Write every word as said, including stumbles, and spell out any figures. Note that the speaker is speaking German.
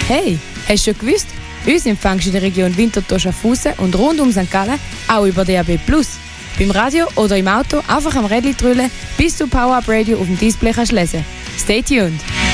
Hey, hast du schon gewusst? Uns empfängst du in der Region Winterthur-Schaffhausen und rund um Sankt Gallen auch über D A B plus. Beim Radio oder im Auto einfach am Rädchen drüllen, bis du Power Up Radio auf dem Display kannst lesen. Stay tuned!